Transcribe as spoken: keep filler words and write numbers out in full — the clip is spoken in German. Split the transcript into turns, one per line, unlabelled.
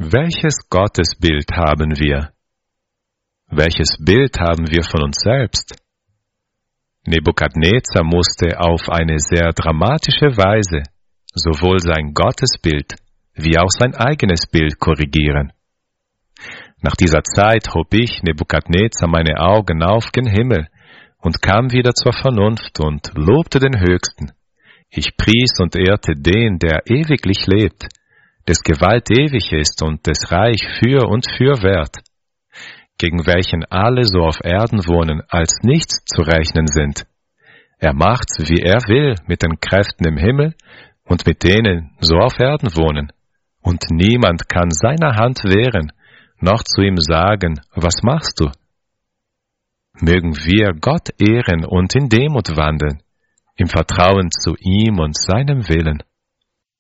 Welches Gottesbild haben wir? Welches Bild haben wir von uns selbst? Nebukadnezar musste auf eine sehr dramatische Weise sowohl sein Gottesbild wie auch sein eigenes Bild korrigieren. Nach dieser Zeit hob ich, Nebukadnezar, meine Augen auf gen Himmel und kam wieder zur Vernunft und lobte den Höchsten. Ich pries und ehrte den, der ewiglich lebt, des Gewalt ewig ist und des Reich für und fürwärts, gegen welchen alle so auf Erden wohnen, als nichts zu rechnen sind. Er macht's, wie er will, mit den Kräften im Himmel und mit denen so auf Erden wohnen. Und niemand kann seiner Hand wehren, noch zu ihm sagen, was machst du? Mögen wir Gott ehren und in Demut wandeln, im Vertrauen zu ihm und seinem Willen.